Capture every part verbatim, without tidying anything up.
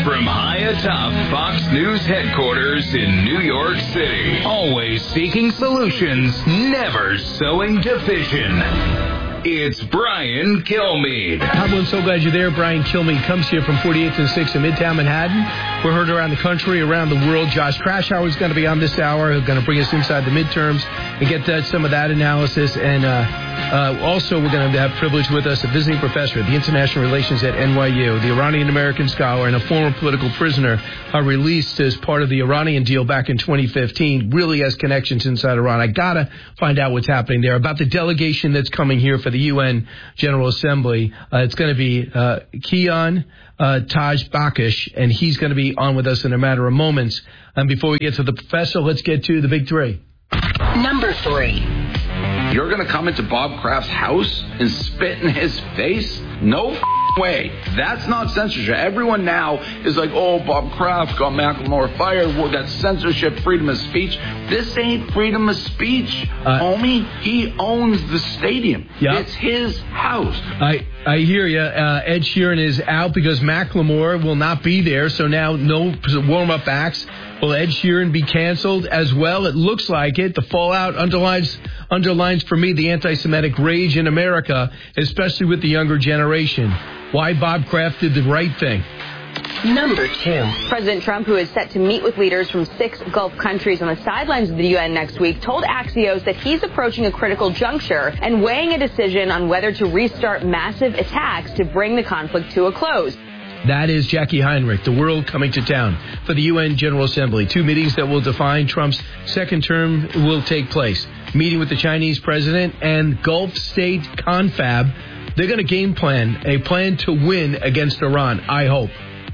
From high atop Fox News headquarters in New York City, always seeking solutions, never sowing division. It's Brian Kilmeade. I'm so glad you're there. Brian Kilmeade comes here from forty-eighth and sixth in Midtown Manhattan. We're heard around the country, around the world. Josh Krashower is going to be on this hour. He's going to bring us inside the midterms and get that, some of that analysis. And uh, uh, also, we're going to have privilege with us, a visiting professor at the International Relations at N Y U, the Iranian-American scholar and a former political prisoner, uh, released as part of the Iranian deal back in twenty fifteen, really has connections inside Iran. I got to find out what's happening there. About the delegation that's coming here for the U N General Assembly. Uh, it's going to be uh, Kian uh, Taj Bakish, and he's going to be on with us in a matter of moments. And before we get to the professor, let's get to the big three. Number three. You're going to come into Bob Kraft's house and spit in his face? No f- way. That's not censorship. Everyone now is like, oh, Bob Kraft got Macklemore fired. Well, that's censorship, freedom of speech. This ain't freedom of speech, uh, homie. He owns the stadium. Yep. It's his house. I, I hear you. Uh, Ed Sheeran is out because Macklemore will not be there, so now no warm-up acts. Will Ed Sheeran be canceled as well? It looks like it. The fallout underlines underlines for me the anti-Semitic rage in America, especially with the younger generation. Why Bob Kraft did the right thing. Number two. President Trump, who is set to meet with leaders from six Gulf countries on the sidelines of the U N next week, told Axios that he's approaching a critical juncture and weighing a decision on whether to restart massive attacks to bring the conflict to a close. That is Jackie Heinrich, the world coming to town for the U N General Assembly. Two meetings that will define Trump's second term will take place. Meeting with the Chinese president and Gulf state confab. They're going to game plan, a plan to win against Iran, I hope.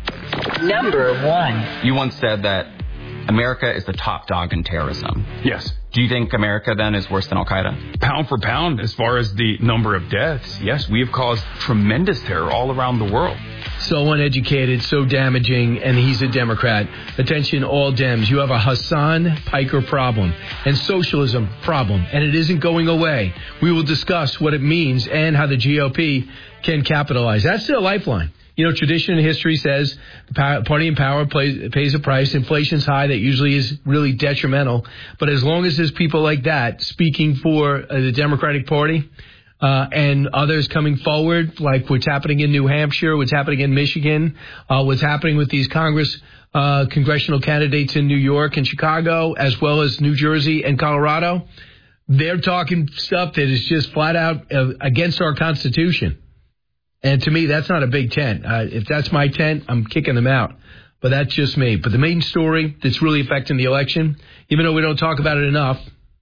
Number one. You once said that America is the top dog in terrorism. Yes. Do you think America, then, is worse than Al-Qaeda? Pound for pound, as far as the number of deaths, yes, we have caused tremendous terror all around the world. So uneducated, so damaging, and he's a Democrat. Attention, all Dems. You have a Hassan Piker problem and socialism problem, and it isn't going away. We will discuss what it means and how the G O P can capitalize. That's their lifeline. You know, tradition and history says the party in power plays, pays a price. Inflation's high. That usually is really detrimental. But as long as there's people like that speaking for uh, the Democratic Party uh, and others coming forward, like what's happening in New Hampshire, what's happening in Michigan, uh, what's happening with these Congress uh, congressional candidates in New York and Chicago, as well as New Jersey and Colorado, they're talking stuff that is just flat out uh, against our Constitution. And to me, that's not a big tent. Uh, if that's my tent, I'm kicking them out. But that's just me. But the main story that's really affecting the election, even though we don't talk about it enough,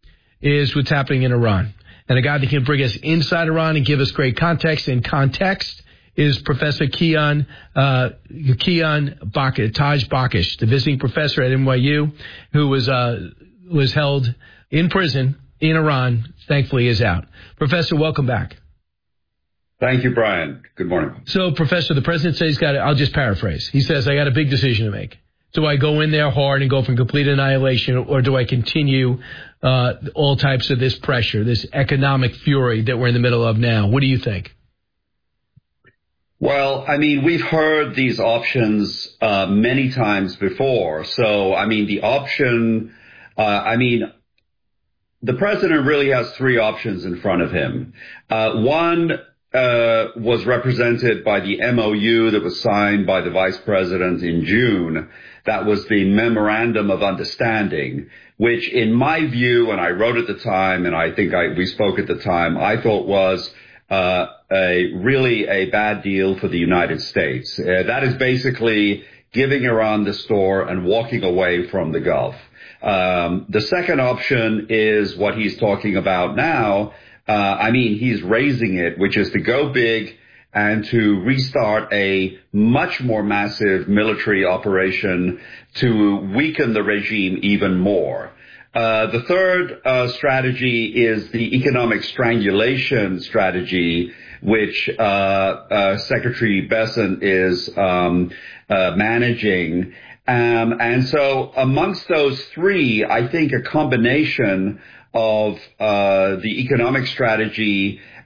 is what's happening in Iran. And a guy that can bring us inside Iran and give us great context and context is Professor Kian uh, Kian Bakish, Taj Bakish, the visiting professor at N Y U, who was uh, was held in prison in Iran. Thankfully, is out. Professor, welcome back. Thank you, Brian. Good morning. So, Professor, the president says he's got, I'll just paraphrase. He says, I got a big decision to make. Do I go in there hard and go for complete annihilation, or do I continue uh, all types of this pressure, this economic fury that we're in the middle of now? What do you think? Well, I mean, we've heard these options uh, many times before. So, I mean, the option, uh, I mean, the president really has three options in front of him. Uh, one, Uh, was represented by the M O U that was signed by the vice president in June. That was the Memorandum of Understanding, which in my view, and I wrote at the time, and I think I, we spoke at the time, I thought was uh, a really a bad deal for the United States. Uh, that is basically giving Iran the store and walking away from the Gulf. Um, the second option is what he's talking about now. Uh, I mean, he's raising it, which is to go big and to restart a much more massive military operation to weaken the regime even more. Uh, the third uh, strategy is the economic strangulation strategy, which uh, uh, Secretary Bessent is um, uh, managing. Um, and so amongst those three, I think a combination of uh, the economic strategy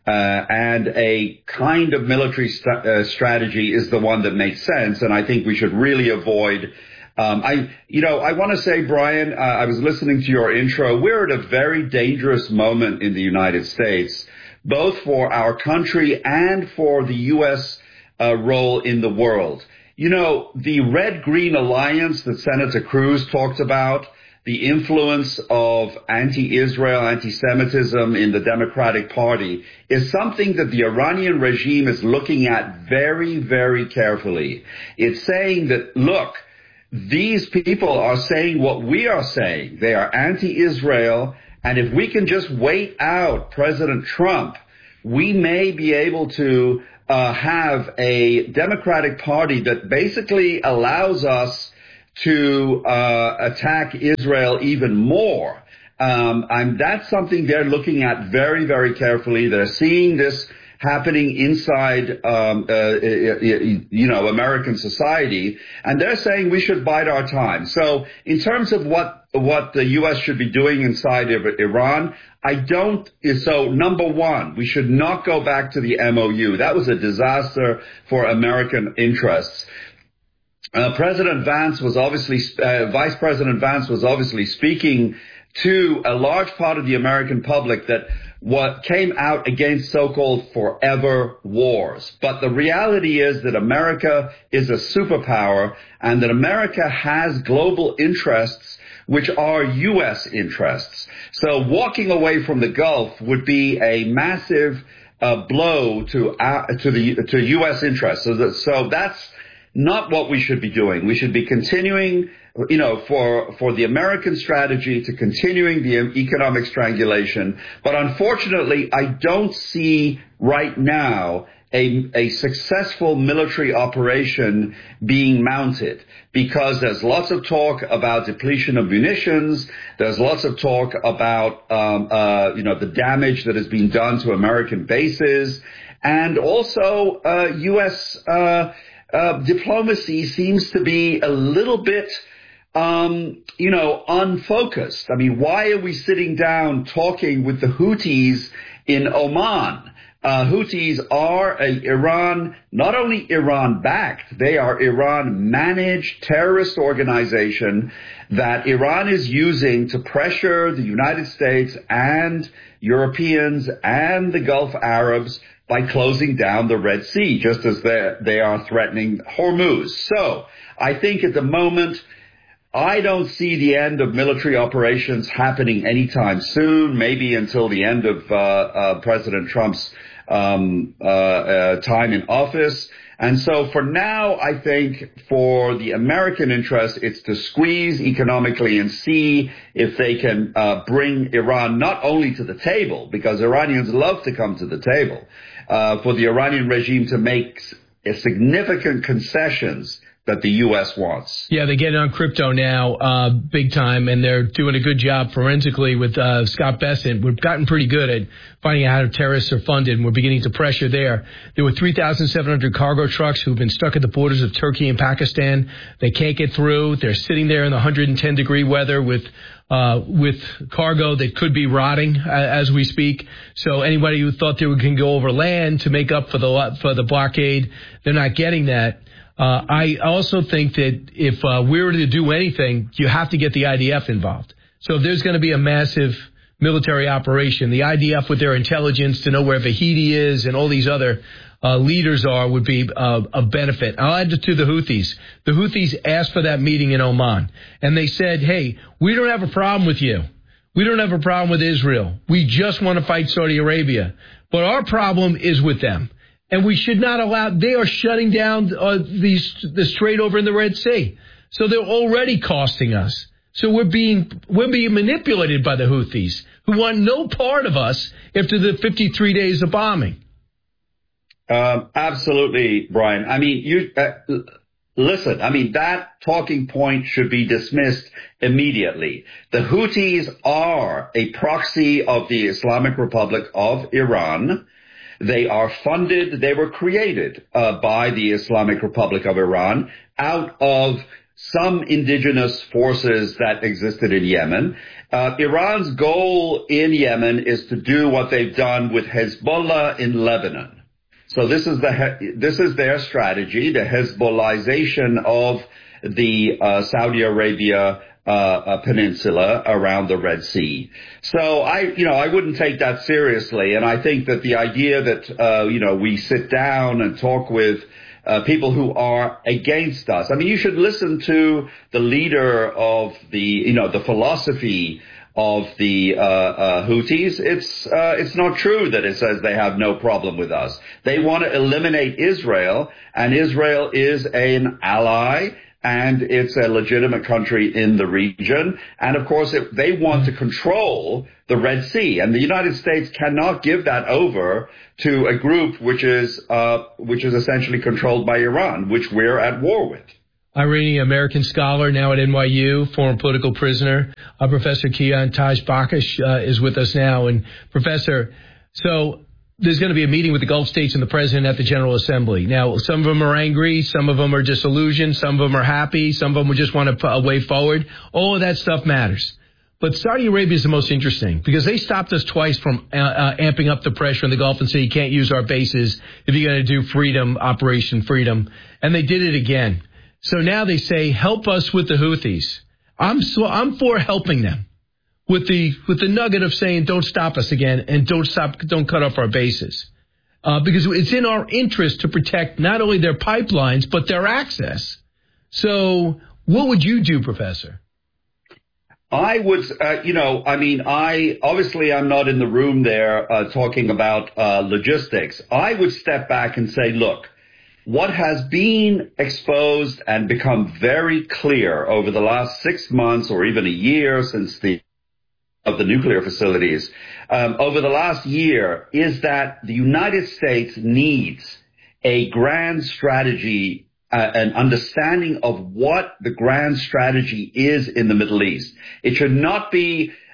Uh, and a kind of military st- uh, strategy is the one that makes sense. And I think we should really avoid Um, I, you know, I want to say, Brian, uh, I was listening to your intro. We're at a very dangerous moment in the United States, both for our country and for the U S uh, role in the world. You know, the red-green alliance that Senator Cruz talked about, the influence of anti-Israel, anti-Semitism in the Democratic Party is something that the Iranian regime is looking at very, very carefully. It's saying that, look, these people are saying what we are saying. They are anti-Israel, and if we can just wait out President Trump, we may be able to uh, have a Democratic Party that basically allows us to uh, attack Israel even more. Um, and that's something they're looking at very, very carefully. They're seeing this happening inside, um, uh, you know, American society, and they're saying we should bide our time. So, in terms of what what the U S should be doing inside of Iran, I don't. So, number one, we should not go back to the M O U. That was a disaster for American interests. Uh, President Vance was obviously, uh, Vice President Vance was obviously speaking to a large part of the American public that what came out against so-called forever wars. But the reality is that America is a superpower and that America has global interests which are U S interests. So walking away from the Gulf would be a massive uh, blow to uh, to the to U S interests. So, that, so that's not what we should be doing. We should be continuing, you know, for for the American strategy to continuing the economic strangulation. But unfortunately, I don't see right now a, a successful military operation being mounted, because there's lots of talk about depletion of munitions. There's lots of talk about, um, uh, you know, the damage that has been done to American bases. And also uh, U S uh Uh, diplomacy seems to be a little bit, um, you know, unfocused. I mean, why are we sitting down talking with the Houthis in Oman? Uh, Houthis are a Iran, not only Iran-backed, they are Iran-managed terrorist organization that Iran is using to pressure the United States and Europeans and the Gulf Arabs by closing down the Red Sea, just as they are threatening Hormuz. So I think at the moment, I don't see the end of military operations happening anytime soon, maybe until the end of uh, uh, President Trump's um, uh, uh, time in office. And so for now, I think for the American interest, it's to squeeze economically and see if they can uh, bring Iran not only to the table, because Iranians love to come to the table, uh, for the Iranian regime to make significant concessions that the U S wants. Yeah, they get on crypto now, uh, big time, and they're doing a good job forensically with uh, Scott Bessent. We've gotten pretty good at finding out how terrorists are funded, and we're beginning to pressure there. There were three thousand seven hundred cargo trucks who've been stuck at the borders of Turkey and Pakistan. They can't get through. They're sitting there in the one hundred ten degree weather with uh, with cargo that could be rotting uh, as we speak. So anybody who thought they can go over land to make up for the for the blockade, they're not getting that. Uh, I also think that if uh, we were to do anything, you have to get the I D F involved. So if there's going to be a massive military operation, the I D F with their intelligence to know where Vahidi is and all these other uh, leaders are would be uh, of benefit. I'll add it to the Houthis. The Houthis asked for that meeting in Oman, and they said, hey, we don't have a problem with you. We don't have a problem with Israel. We just want to fight Saudi Arabia. But our problem is with them. And we should not allow, they are shutting down uh, these, the strait over in the Red Sea. So they're already costing us. So we're being, we're being manipulated by the Houthis, who want no part of us after the fifty-three days of bombing. Um, absolutely, Brian. I mean, you, uh, listen, I mean, that talking point should be dismissed immediately. The Houthis are a proxy of the Islamic Republic of Iran. They are funded, they were created uh, by the Islamic Republic of Iran out of some indigenous forces that existed in Yemen. Uh, Iran's goal in Yemen is to do what they've done with Hezbollah in Lebanon. So this is the this is their strategy, the Hezbollahization of the uh, Saudi Arabia uh, uh, peninsula around the Red Sea. So I, you know, I wouldn't take that seriously, and I think that the idea that uh, you know we sit down and talk with Uh, people who are against us. I mean, you should listen to the leader of the, you know, the philosophy of the uh, uh, Houthis. It's uh, it's not true that it says they have no problem with us. They want to eliminate Israel, and Israel is an ally, and it's a legitimate country in the region. And of course, it, they want to control the Red Sea, and the United States cannot give that over to a group which is uh, which is essentially controlled by Iran, which we're at war with. Iranian American scholar, now at N Y U, former political prisoner, uh, Professor Kian Taj-Bakash uh, is with us now. And Professor, so there's going to be a meeting with the Gulf states and the president at the General Assembly. Now, some of them are angry, some of them are disillusioned, some of them are happy, some of them just want a, a way forward. All of that stuff matters. But Saudi Arabia is the most interesting because they stopped us twice from uh, uh, amping up the pressure in the Gulf and say you can't use our bases if you're going to do freedom, Operation Freedom. And they did it again. So now they say, help us with the Houthis. I'm so, I'm for helping them with the with the nugget of saying don't stop us again and don't stop, don't cut off our bases. Uh, because it's in our interest to protect not only their pipelines, but their access. So what would you do, Professor? I would, uh, you know, I mean, I obviously I'm not in the room there uh, talking about uh, logistics. I would step back and say, look, what has been exposed and become very clear over the last six months or even a year since the of the nuclear facilities, um, over the last year is that the United States needs a grand strategy Uh, an understanding of what the grand strategy is in the Middle East. It should not be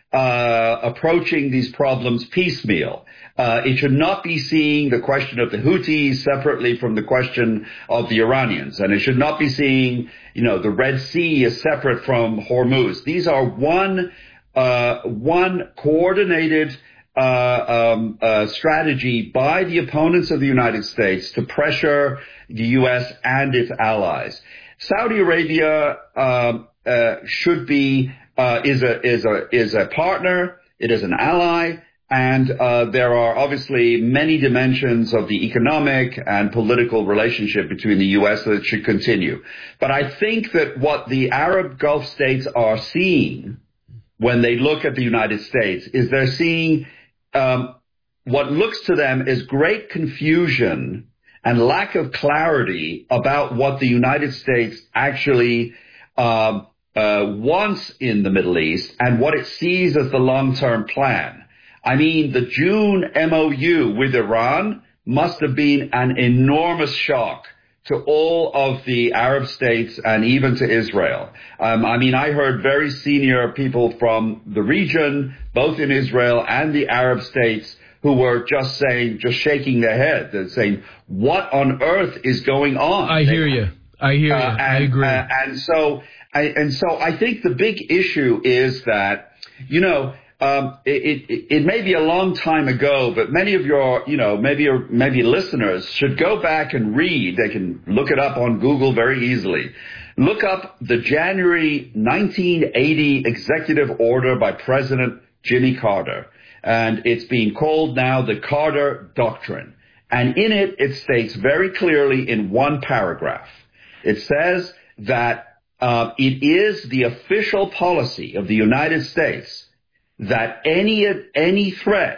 uh, approaching these problems piecemeal. Uh, it should not be seeing the question of the Houthis separately from the question of the Iranians. And it should not be seeing, you know, the Red Sea as separate from Hormuz. These are one, uh, one coordinated Uh, um, uh, strategy by the opponents of the United States to pressure the U S and its allies. Saudi Arabia uh, uh, should be uh, is a is a is a partner. It is an ally, and uh, there are obviously many dimensions of the economic and political relationship between the U S that should continue. But I think that what the Arab Gulf states are seeing when they look at the United States is they're seeing Um, what looks to them is great confusion and lack of clarity about what the United States actually uh, uh, wants in the Middle East and what it sees as the long-term plan. I mean, the June M O U with Iran must have been an enormous shock to all of the Arab states and even to Israel. Um, I mean, I heard very senior people from the region, both in Israel and the Arab states, who were just saying, just shaking their head and saying, what on earth is going on? I hear you. I hear you. Uh, and, I agree. Uh, and so, I, and so I think the big issue is that, you know, Um, it, it, it may be a long time ago, but many of your, you know, maybe your, maybe listeners should go back and read. They can look it up on Google very easily. Look up the January nineteen eighty executive order by President Jimmy Carter. And it's being called now the Carter Doctrine. And in it, it states very clearly in one paragraph, it says that uh, it is the official policy of the United States that any any threat,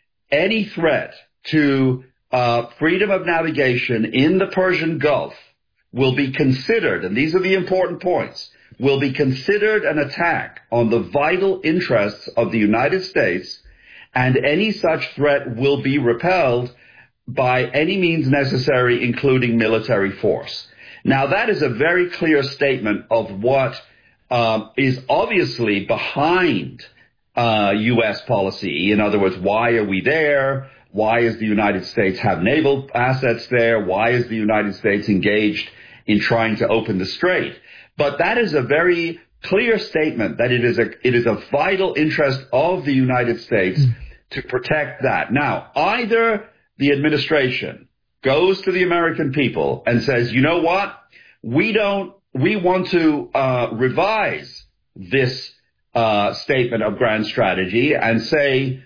any threat to uh, freedom of navigation in the Persian Gulf will be considered, and these are the important points, will be considered an attack on the vital interests of the United States, and any such threat will be repelled by any means necessary, including military force. Now, that is a very clear statement of what um, is obviously behind Uh, U S policy. In other words, why are we there? Why does the United States have naval assets there? Why is the United States engaged in trying to open the strait. But that is a very clear statement that it is a it is a vital interest of the United States mm. to protect that. Now, either the administration goes to the American people and says, you know what, we don't, we want to uh, revise this uh, statement of grand strategy and say,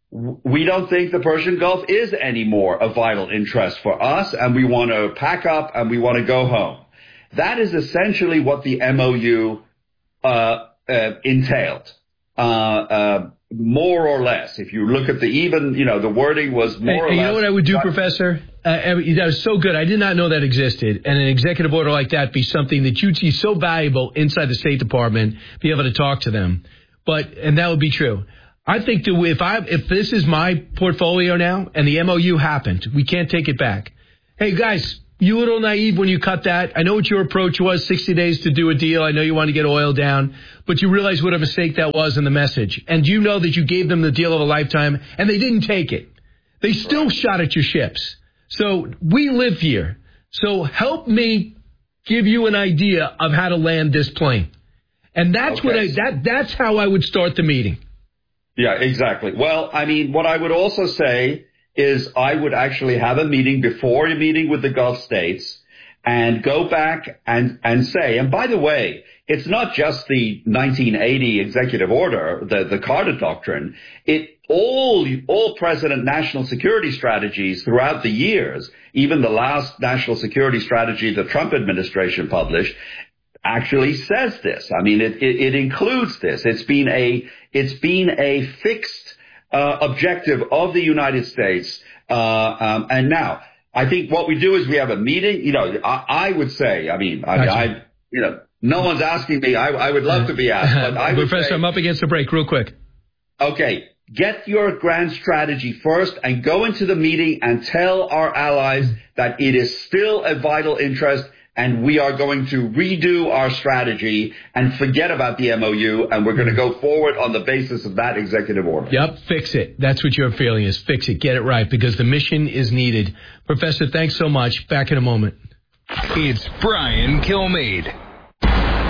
we don't think the Persian Gulf is anymore a vital interest for us, and we want to pack up and we want to go home. That is essentially what the M O U uh, uh, entailed, uh, uh, more or less. If you look at the even, you know, the wording was more hey, or hey, less. You know what I would do, Professor? Uh, that was so good. I did not know that existed. And an executive order like that be something that you'd see so valuable inside the State Department, be able to talk to them. But, and that would be true. I think that if I, if this is my portfolio now and the M O U happened, we can't take it back. Hey, guys, you a little naive when you cut that. I know what your approach was, sixty days to do a deal. I know you want to get oil down, but you realize what a mistake that was in the message. And you know that you gave them the deal of a lifetime, and they didn't take it. They still shot at your ships. So we live here. So help me give you an idea of how to land this plane. And that's okay. what I, that, that's how I would start the meeting. Yeah, exactly. Well, I mean, what I would also say is I would actually have a meeting before a meeting with the Gulf states and go back and, and say, and by the way, it's not just the nineteen eighty executive order, the, the Carter Doctrine. It, all, all President national security strategies throughout the years, even the last national security strategy the Trump administration published, actually says this. I mean, it, it, it includes this. It's been a, it's been a fixed uh, objective of the United States. Uh, um, and now, I think what we do is we have a meeting. You know, I, I would say, I mean, I, gotcha. I, you know, no one's asking me. I, I would love to be asked, but I would Professor, say, I'm up against the break real quick. Okay. Get your grand strategy first and go into the meeting and tell our allies that it is still a vital interest and we are going to redo our strategy and forget about the M O U, and we're going to go forward on the basis of that executive order. Yep, fix it. That's what your feeling is. Fix it. Get it right, because the mission is needed. Professor, thanks so much. Back in a moment. It's Brian Kilmeade.